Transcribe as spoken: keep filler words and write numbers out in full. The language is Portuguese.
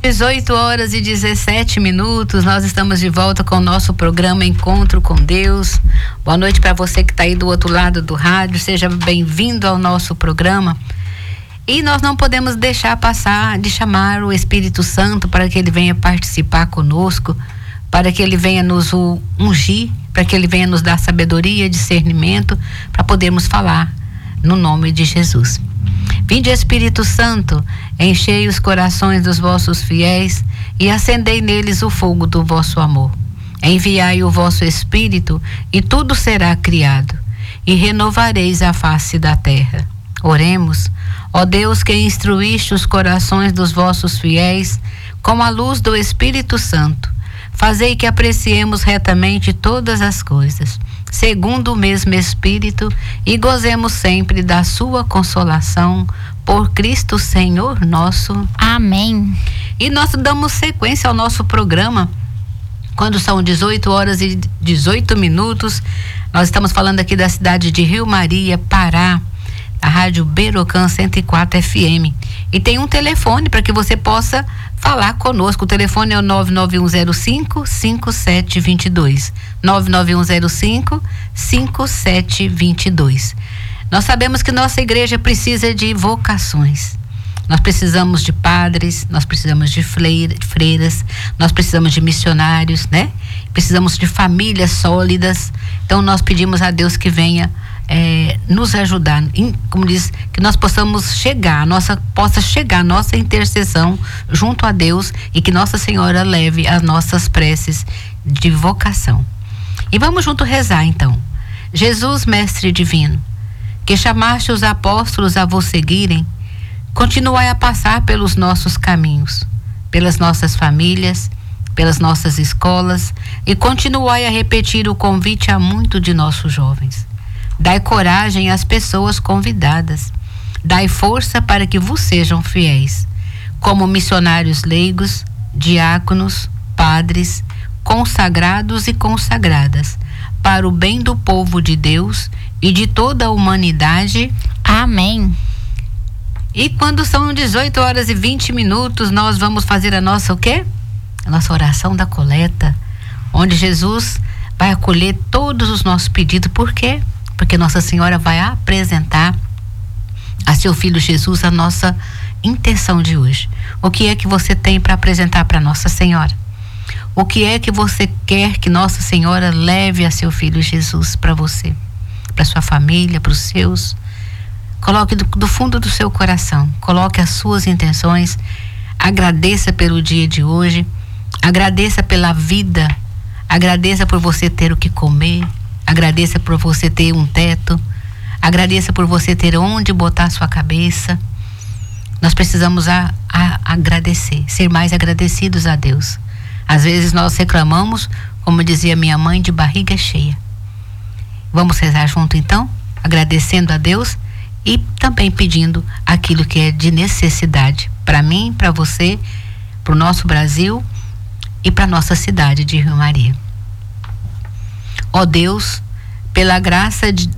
dezoito horas e dezessete minutos, nós estamos de volta com o nosso programa Encontro com Deus. Boa noite para você que está aí do outro lado do rádio, seja bem-vindo ao nosso programa. E nós não podemos deixar passar de chamar o Espírito Santo para que ele venha participar conosco, para que ele venha nos ungir, para que ele venha nos dar sabedoria, discernimento, para podermos falar no nome de Jesus. Vinde, Espírito Santo, enchei os corações dos vossos fiéis e acendei neles o fogo do vosso amor. Enviai o vosso Espírito e tudo será criado, e renovareis a face da terra. Oremos. Ó Deus, que instruíste os corações dos vossos fiéis com a luz do Espírito Santo, fazei que apreciemos retamente todas as coisas, segundo o mesmo Espírito, e gozemos sempre da sua consolação, por Cristo Senhor nosso. Amém. E nós damos sequência ao nosso programa, quando são dezoito horas e dezoito minutos. Nós estamos falando aqui da cidade de Rio Maria, Pará, a Rádio Berocan cento e quatro F M. E tem um telefone para que você possa falar conosco. O telefone é o nove nove um zero cinco, cinco sete dois dois. nove nove um zero cinco, cinco sete dois dois. Nós sabemos que nossa igreja precisa de vocações. Nós precisamos de padres, nós precisamos de freiras, nós precisamos de missionários, né? Precisamos de famílias sólidas. Então nós pedimos a Deus que venha É, nos ajudar, em, como diz, que nós possamos chegar, nossa, possa chegar a nossa intercessão junto a Deus e que Nossa Senhora leve as nossas preces de vocação. E vamos junto rezar então. Jesus, Mestre Divino, que chamaste os apóstolos a vos seguirem, continuai a passar pelos nossos caminhos, pelas nossas famílias, pelas nossas escolas, e continuai a repetir o convite a muitos de nossos jovens. Dai coragem às pessoas convidadas. Dai força para que vos sejam fiéis, como missionários leigos, diáconos, padres, consagrados e consagradas, para o bem do povo de Deus e de toda a humanidade. Amém. E quando são dezoito horas e vinte minutos, nós vamos fazer a nossa o quê? A nossa oração da coleta, onde Jesus vai acolher todos os nossos pedidos. Por quê? Porque Nossa Senhora vai apresentar a seu Filho Jesus a nossa intenção de hoje. O que é que você tem para apresentar para Nossa Senhora? O que é que você quer que Nossa Senhora leve a seu Filho Jesus para você, para sua família, para os seus? Coloque do, do fundo do seu coração, coloque as suas intenções, agradeça pelo dia de hoje, agradeça pela vida, agradeça por você ter o que comer, agradeça por você ter um teto, agradeça por você ter onde botar sua cabeça. Nós precisamos a, a, agradecer, ser mais agradecidos a Deus. Às vezes nós reclamamos, como dizia minha mãe, de barriga cheia. Vamos rezar junto então, agradecendo a Deus e também pedindo aquilo que é de necessidade para mim, para você, para o nosso Brasil e para nossa cidade de Rio Maria. Ó Deus, pela graça de,